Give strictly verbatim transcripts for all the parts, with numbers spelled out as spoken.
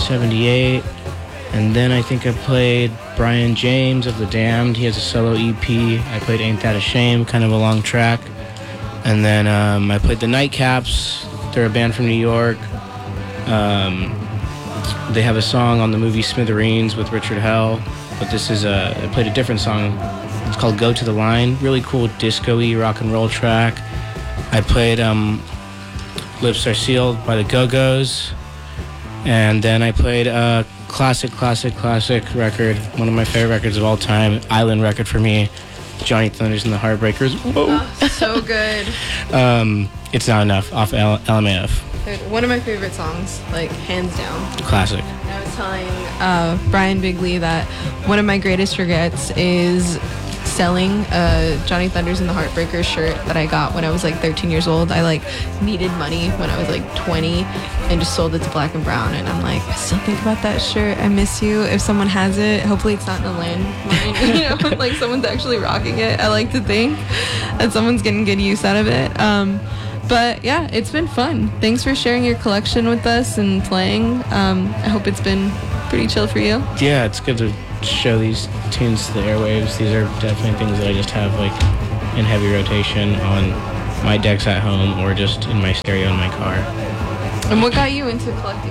seventy-eight. And then I think I played Brian James of The Damned. He has a solo E P. I played Ain't That a Shame, kind of a long track. And then um, I played The Nightcaps. They're a band from New York. Um, they have a song on the movie Smithereens with Richard Hell. But this is a, I played a different song. It's called Go to the Line. Really cool disco-y rock and roll track. I played um, Lips Are Sealed by the Go-Go's. And then I played a classic, classic, classic record. One of my favorite records of all time. Island record for me. Johnny Thunders and the Heartbreakers. Whoa. Oh, so good. um, It's Not Enough off L- LMAF. One of my favorite songs, like hands down. Classic. I was telling uh, Brian Bigley that one of my greatest regrets is selling a Johnny Thunders and the Heartbreakers shirt that I got when I was like thirteen years old. I like needed money when I was like twenty and just sold it to Black and Brown, and I'm like, I still think about that shirt. I miss you. If someone has it, hopefully it's not in a landmine, you know, like someone's actually rocking it. I like to think that someone's getting good use out of it. Um, but yeah, it's been fun. Thanks for sharing your collection with us and playing. Um, I hope it's been pretty chill for you. Yeah, it's good to show these tunes to the airwaves. These are definitely things that I just have like in heavy rotation on my decks at home or just in my stereo in my car. And what got you into collecting?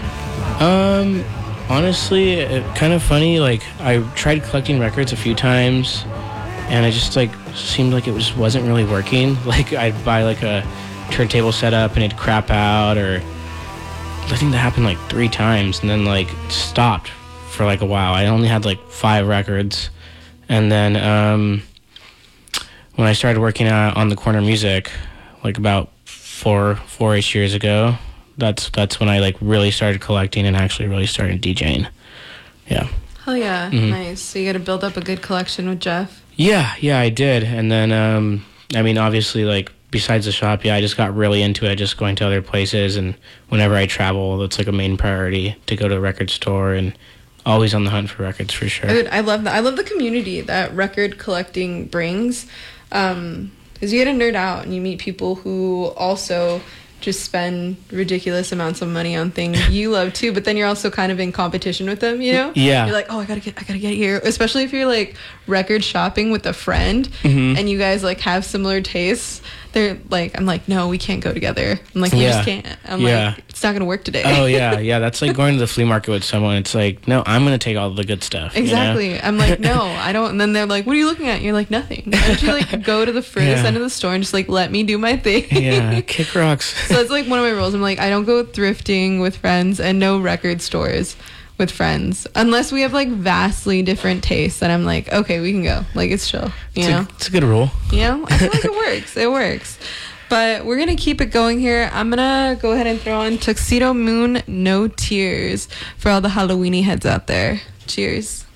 Um, honestly, it, kind of funny. Like I tried collecting records a few times, and it just like seemed like it just wasn't really working. Like I'd buy like a turntable setup and it'd crap out, or I think that happened like three times, and then like it stopped for like a while. I only had like five records, and then um, when I started working uh, on the Corner Music, like about four four-ish years ago, that's that's when I like really started collecting and actually really started DJing. Yeah. Hell yeah, mm-hmm. Nice. So you got to build up a good collection with Jeff. Yeah, yeah, I did, and then um, I mean, obviously, like besides the shop, yeah, I just got really into it, just going to other places, and whenever I travel, that's like a main priority to go to a record store and. Always on the hunt for records, for sure. Dude, I love that. I love the community that record collecting brings. Um, because you get to nerd out and you meet people who also just spend ridiculous amounts of money on things you love too, but then you're also kind of in competition with them, you know? Yeah. You're like, oh, I gotta get, I gotta get here. Especially if you're like record shopping with a friend mm-hmm. and you guys like have similar tastes. They're like, I'm like, no, we can't go together. I'm like, we yeah. just can't. I'm yeah. like, it's not gonna work today. Oh yeah, yeah. That's like going to the flea market with someone. It's like, no, I'm gonna take all the good stuff. Exactly. You know? I'm like, no, I don't. And then they're like, what are you looking at? And you're like, nothing. Why don't you like go to the furthest yeah. end of the store and just like let me do my thing? Yeah, kick rocks. So that's like one of my rules. I'm like, I don't go thrifting with friends and no record stores with friends unless we have like vastly different tastes. And I'm like, okay, we can go. Like it's chill. You it's know, a, it's a good rule. You know, I feel like it works. It works. But we're going to keep it going here. I'm going to go ahead and throw on Tuxedo Moon, No Tears for all the Halloweeny heads out there. Cheers.